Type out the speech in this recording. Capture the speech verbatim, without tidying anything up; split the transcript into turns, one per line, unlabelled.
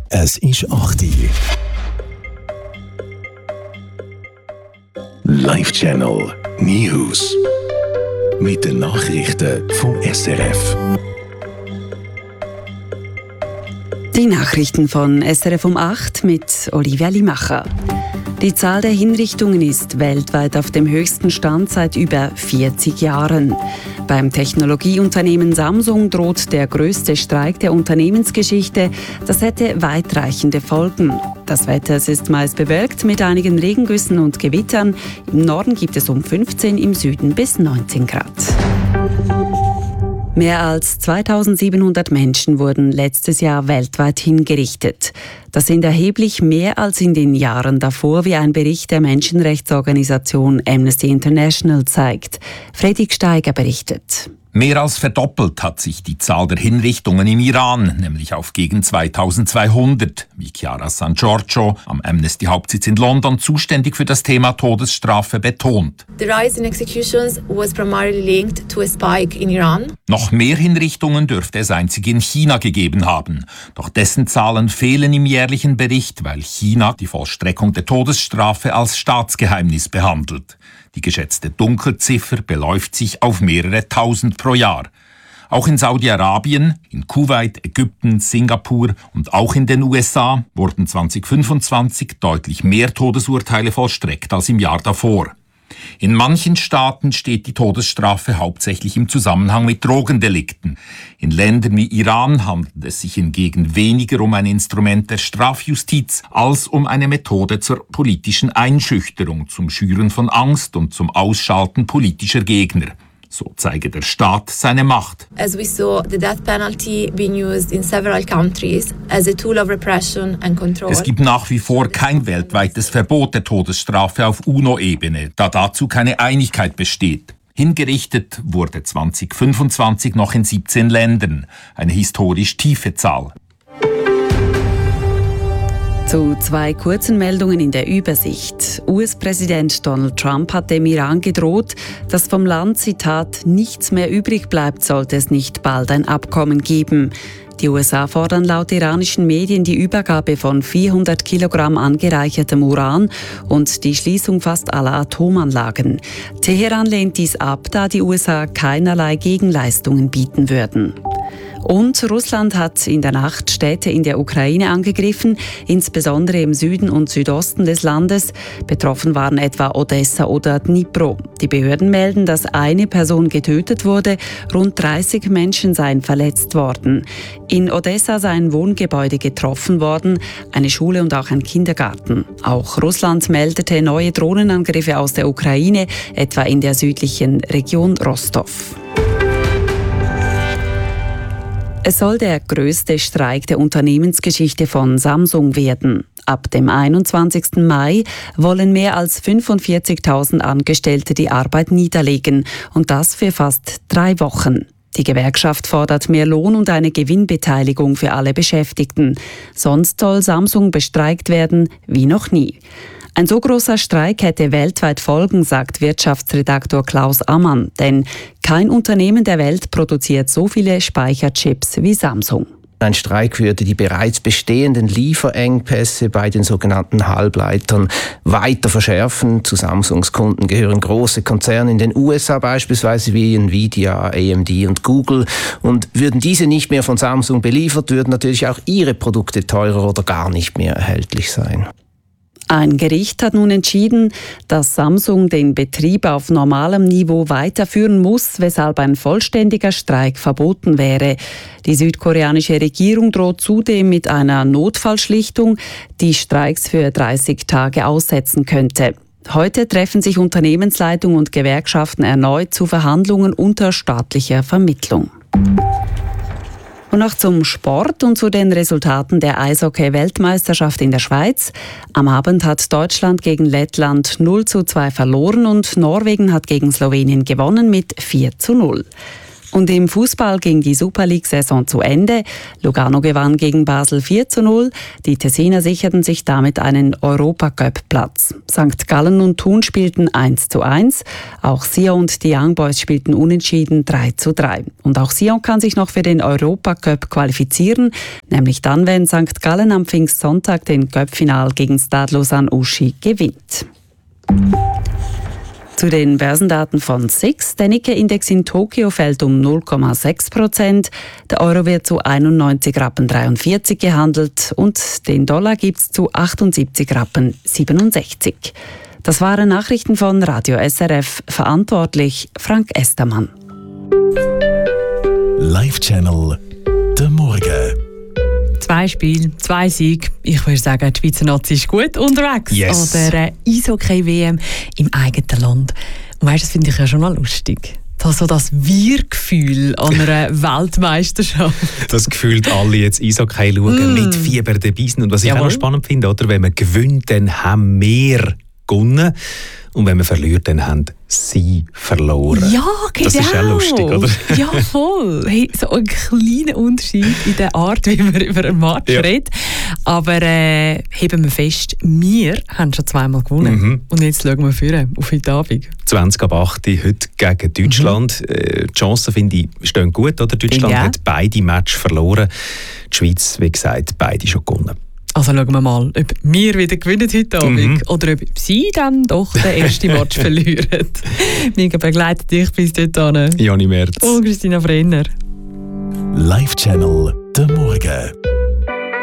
Es ist acht Uhr. Live-Channel News. Mit den Nachrichten vom S R F.
Die Nachrichten von S R F um acht mit Olivia Limacher. Die Zahl der Hinrichtungen ist weltweit auf dem höchsten Stand seit über vierzig Jahren. Beim Technologieunternehmen Samsung droht der größte Streik der Unternehmensgeschichte. Das hätte weitreichende Folgen. Das Wetter ist meist bewölkt mit einigen Regengüssen und Gewittern. Im Norden gibt es um fünfzehn, im Süden bis neunzehn Grad. Mehr als zweitausendsiebenhundert Menschen wurden letztes Jahr weltweit hingerichtet. Das sind erheblich mehr als in den Jahren davor, wie ein Bericht der Menschenrechtsorganisation Amnesty International zeigt. Fredrik Steiger berichtet.
Mehr als verdoppelt hat sich die Zahl der Hinrichtungen im Iran, nämlich auf gegen zweitausendzweihundert, wie Chiara San Giorgio, am Amnesty-Hauptsitz in London, zuständig für das Thema Todesstrafe, betont.
The rise in executions was primarily linked to a spike in Iran.
Noch mehr Hinrichtungen dürfte es einzig in China gegeben haben. Doch dessen Zahlen fehlen im jährlichen Bericht, weil China die Vollstreckung der Todesstrafe als Staatsgeheimnis behandelt. Die geschätzte Dunkelziffer beläuft sich auf mehrere Tausend pro Jahr. Auch in Saudi-Arabien, in Kuwait, Ägypten, Singapur und auch in den U S A wurden zweitausendfünfundzwanzig deutlich mehr Todesurteile vollstreckt als im Jahr davor. In manchen Staaten steht die Todesstrafe hauptsächlich im Zusammenhang mit Drogendelikten. In Ländern wie Iran handelt es sich hingegen weniger um ein Instrument der Strafjustiz als um eine Methode zur politischen Einschüchterung, zum Schüren von Angst und zum Ausschalten politischer Gegner. So zeige der Staat seine Macht.
As we saw the death penalty being used in several countries as a tool of repression and control.
Es gibt nach wie vor kein weltweites Verbot der Todesstrafe auf UNO-Ebene, da dazu keine Einigkeit besteht. Hingerichtet wurde zweitausendfünfundzwanzig noch in siebzehn Ländern, eine historisch tiefe Zahl.
Zu zwei kurzen Meldungen in der Übersicht. U S-Präsident Donald Trump hat dem Iran gedroht, dass vom Land, Zitat, nichts mehr übrig bleibt, sollte es nicht bald ein Abkommen geben. Die U S A fordern laut iranischen Medien die Übergabe von vierhundert Kilogramm angereichertem Uran und die Schließung fast aller Atomanlagen. Teheran lehnt dies ab, da die U S A keinerlei Gegenleistungen bieten würden. Und Russland hat in der Nacht Städte in der Ukraine angegriffen, insbesondere im Süden und Südosten des Landes. Betroffen waren etwa Odessa oder Dnipro. Die Behörden melden, dass eine Person getötet wurde, rund dreißig Menschen seien verletzt worden. In Odessa seien Wohngebäude getroffen worden, eine Schule und auch ein Kindergarten. Auch Russland meldete neue Drohnenangriffe aus der Ukraine, etwa in der südlichen Region Rostov. Es soll der größte Streik der Unternehmensgeschichte von Samsung werden. Ab dem einundzwanzigsten Mai wollen mehr als fünfundvierzigtausend Angestellte die Arbeit niederlegen, und das für fast drei Wochen. Die Gewerkschaft fordert mehr Lohn und eine Gewinnbeteiligung für alle Beschäftigten. Sonst soll Samsung bestreikt werden wie noch nie. Ein so großer Streik hätte weltweit Folgen, sagt Wirtschaftsredaktor Klaus Ammann. Denn kein Unternehmen der Welt produziert so viele Speicherchips wie Samsung.
Ein Streik würde die bereits bestehenden Lieferengpässe bei den sogenannten Halbleitern weiter verschärfen. Zu Samsungs Kunden gehören große Konzerne in den U S A beispielsweise wie Nvidia, A M D und Google. Und würden diese nicht mehr von Samsung beliefert, würden natürlich auch ihre Produkte teurer oder gar nicht mehr erhältlich sein.
Ein Gericht hat nun entschieden, dass Samsung den Betrieb auf normalem Niveau weiterführen muss, weshalb ein vollständiger Streik verboten wäre. Die südkoreanische Regierung droht zudem mit einer Notfallschlichtung, die Streiks für dreißig Tage aussetzen könnte. Heute treffen sich Unternehmensleitung und Gewerkschaften erneut zu Verhandlungen unter staatlicher Vermittlung. Und noch zum Sport und zu den Resultaten der Eishockey-Weltmeisterschaft in der Schweiz. Am Abend hat Deutschland gegen Lettland null zu zwei verloren und Norwegen hat gegen Slowenien gewonnen mit vier zu null. Und im Fußball ging die Super League-Saison zu Ende. Lugano gewann gegen Basel vier zu null. Die Tessiner sicherten sich damit einen Europacup-Platz. Sankt Gallen und Thun spielten eins zu eins. Auch Sion und die Young Boys spielten unentschieden drei zu drei. Und auch Sion kann sich noch für den Europacup qualifizieren, nämlich dann, wenn Sankt Gallen am Pfingstsonntag den Cup-Final gegen Stade Lausanne-Uschi gewinnt. Zu den Börsendaten von S I X. Der Nikkei-Index in Tokio fällt um null Komma sechs Prozent. Der Euro wird zu einundneunzig Rappen dreiundvierzig gehandelt und den Dollar gibt es zu achtundsiebzig Rappen siebenundsechzig. Das waren Nachrichten von Radio S R F. Verantwortlich Frank Estermann.
Live-Channel der Morgen.
Zwei Spiele, zwei Siege. Ich würde sagen, die Schweizer Nazi ist gut unterwegs.
Yes.
Oder eine Eishockey-W M im eigenen Land. Und weißt, das finde ich ja schon mal lustig. Das so das Wir-Gefühl an einer Weltmeisterschaft.
Das gefühlt alle jetzt Eishockey schauen, mm. mit Fieber dabei sind. Und was ich Jawohl. auch noch spannend finde, oder, wenn man gewinnt, dann haben wir gewonnen. Und wenn man verliert, dann haben sie verloren.
Ja, genau.
Das ist ja lustig, oder?
Ja, voll. Hey, so ein kleiner Unterschied in der Art, wie man über einen Match ja. redet. Aber äh, heben wir fest, wir haben schon zweimal gewonnen. Mhm. Und jetzt schauen wir vor, auf heute Abend.
zwanzig ab acht heute gegen Deutschland. Mhm. Äh, die Chancen, finde ich, stehen gut. Oder? Deutschland ja. hat beide Matches verloren. Die Schweiz, wie gesagt, beide schon gewonnen.
Also schauen wir mal, ob wir wieder gewinnen heute Abend mhm. oder ob sie dann doch den ersten Match verlieren. Wir begleiten dich bis dahin.
Jani Merz.
Und Christina Brenner.
Live-Channel der Morgen.